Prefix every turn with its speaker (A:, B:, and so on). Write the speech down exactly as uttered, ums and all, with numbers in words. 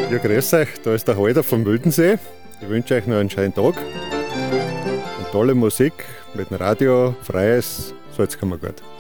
A: Ja, grüß euch, da ist der Halder vom Wildensee. Ich wünsche euch noch einen schönen Tag und tolle Musik mit dem Radio, freies Salzkammergut.